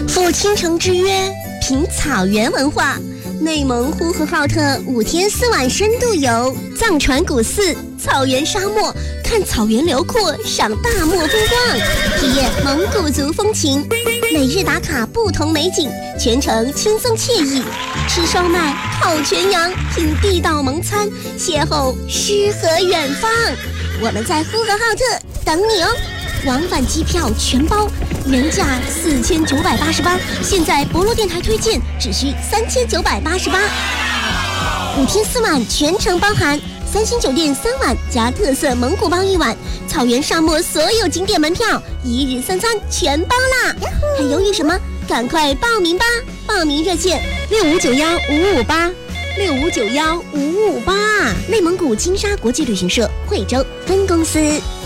赴倾城之约，品草原文化。内蒙呼和浩特5天4晚深度游，藏传古寺、草原沙漠，看草原辽阔，赏大漠风光，体验蒙古族风情。每日打卡不同美景，全程轻松惬意。吃烧麦、烤全羊，品地道蒙餐，邂逅诗和远方。我们在呼和浩特等你哦！往返机票全包，原价4988，现在博洛电台推荐只需3988。5天4晚全程包含3星酒店3晚加特色蒙古包1晚，草原沙漠所有景点门票，1日3餐全包啦！还犹豫什么？赶快报名吧！报名热线65915558，65915558。内蒙古金沙国际旅行社惠州分公司。